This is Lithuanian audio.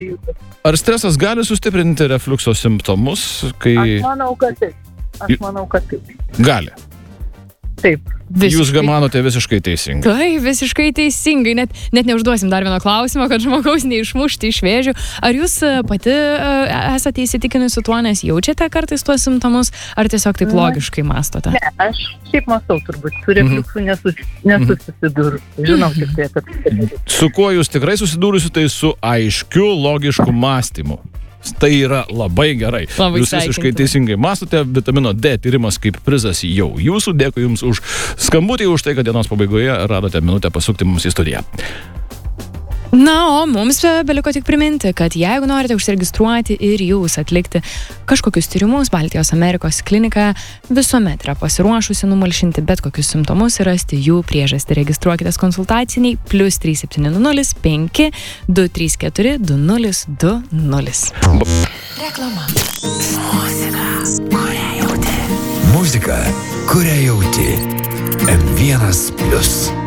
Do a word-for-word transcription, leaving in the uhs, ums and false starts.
Ar stresas gali sustiprinti refliukso simptomus, kai... Aš manau, kad taip. Aš manau, kad taip. Gali. Taip. Visiškai. Jūs manote visiškai teisingai. Tai visiškai teisingai. Net, net neužduosim dar vieno klausimo, kad žmogaus neišmušti iš vėžių. Ar jūs pati uh, esate įsitikinusi tuo, nes jaučiate kartais tuos simptomus, ar tiesiog taip logiškai mąstote? Ne, aš šiaip mąstau turbūt. Su refliuksu nesus, nesusidūriu. Žinau tik tai, kad... Su kuo jūs tikrai susidūrusi, tai su aiškiu, logišku mąstymu. Tai yra labai gerai. Labai jūs visiškai teisingai mąstote. Vitamino D tyrimas kaip prizas jau jūsų. Dėkui Jums už skambutį, už tai, kad dienos pabaigoje radote minutę pasukti mums į studiją. Na, o mums beliko tik priminti, kad jeigu norite užsiregistruoti ir jūs atlikti kažkokius tyrimus, Baltijos Amerikos klinika visuomet yra pasiruošusi numalšinti bet kokius simptomus ir rasti jų priežastį. Registruokitės konsultaciniai plus trys septyni nulis penki du trys keturi du nulis du nulis. Reklama. Muzika, kurią jauti. Muzika, kurią jauti. M vienas plus.